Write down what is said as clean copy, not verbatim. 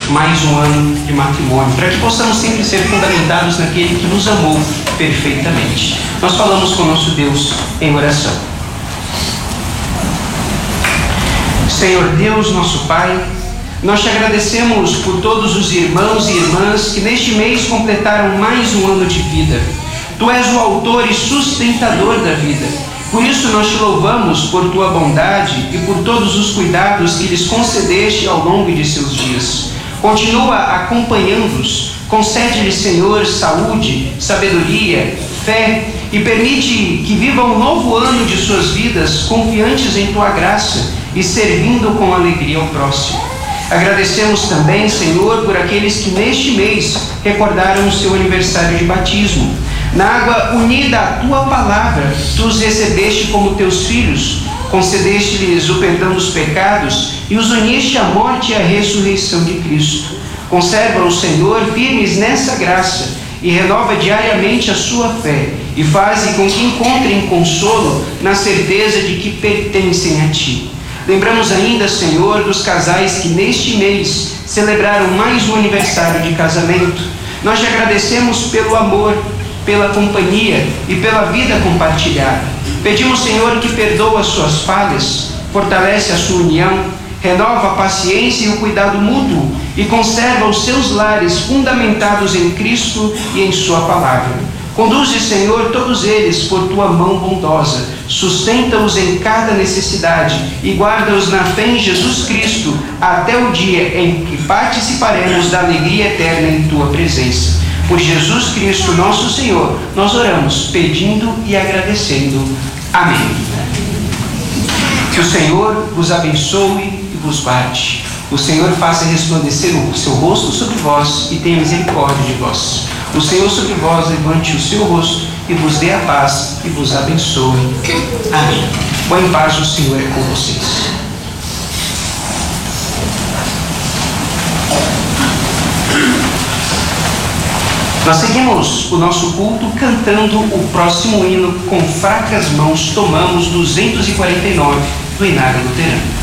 mais um ano de matrimônio, para que possamos sempre ser fundamentados naquele que nos amou perfeitamente. Nós falamos com o nosso Deus em oração. Senhor Deus, nosso Pai, nós te agradecemos por todos os irmãos e irmãs que neste mês completaram mais um ano de vida. Tu és o autor e sustentador da vida. Por isso nós te louvamos por tua bondade e por todos os cuidados que lhes concedeste ao longo de seus dias. Continua acompanhando-os, concede-lhes, Senhor, saúde, sabedoria, fé e permite que vivam um novo ano de suas vidas confiantes em tua graça e servindo com alegria ao próximo. Agradecemos também, Senhor, por aqueles que neste mês recordaram o seu aniversário de batismo. Na água unida à tua palavra, tu os recebeste como teus filhos, concedeste-lhes o perdão dos pecados e os uniste à morte e à ressurreição de Cristo. Conserva-os, Senhor, firmes nessa graça e renova diariamente a sua fé e faze com que encontrem consolo na certeza de que pertencem a ti. Lembramos ainda, Senhor, dos casais que neste mês celebraram mais um aniversário de casamento. Nós te agradecemos pelo amor, pela companhia e pela vida compartilhada. Pedimos, Senhor, que perdoa as suas falhas, fortalece a sua união, renova a paciência e o cuidado mútuo e conserva os seus lares fundamentados em Cristo e em sua palavra. Conduze, Senhor, todos eles por tua mão bondosa, sustenta-os em cada necessidade e guarda-os na fé em Jesus Cristo até o dia em que participaremos da alegria eterna em tua presença. Por Jesus Cristo, nosso Senhor, nós oramos, pedindo e agradecendo. Amém. Que o Senhor vos abençoe e vos guarde. O Senhor faça resplandecer o seu rosto sobre vós e tenha misericórdia de vós. O Senhor sobre vós levante o seu rosto e vos dê a paz e vos abençoe. Amém. Vão em paz, o Senhor é com vocês. Nós seguimos o nosso culto cantando o próximo hino Com Fracas Mãos Tomamos 249 do Inário Luterano.